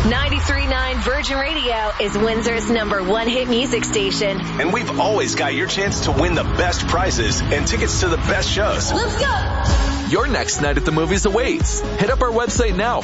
93.9 Virgin Radio is Windsor's #1 hit music station. And we've always got your chance to win the best prizes and tickets to the best shows. Let's go! Your next night at the movies awaits. Hit up our website now